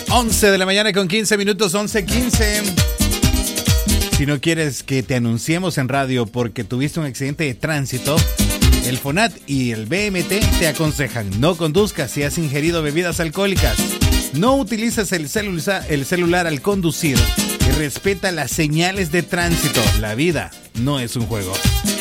11 de la mañana con 15 minutos, 11:15. Si no quieres que te anunciemos en radio porque tuviste un accidente de tránsito, el FONAT y el BMT te aconsejan: no conduzcas si has ingerido bebidas alcohólicas, no utilices el celular al conducir y respeta las señales de tránsito. La vida no es un juego.